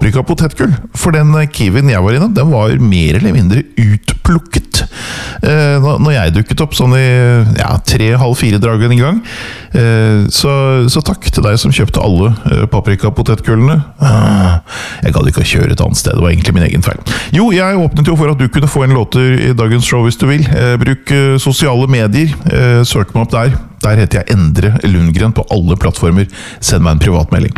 paprikapotetgull. For den kiwien jeg var innom, den var mer eller mindre utplukket. Når jeg dukket opp sånn i 3,5-4 dragen en gang. Så takk til deg som kjøpte alle paprikapotetgullene. Jeg gadd ikke å kjøre et annet sted, det var egentlig min egen feil. Jo, jeg åpnet jo for at du kunne få en låter i dagens show hvis du vil. Bruk sosiale medier, søk meg opp der. Der heter jeg Endre Lundgren på alle plattformer. Send meg en privatmelding.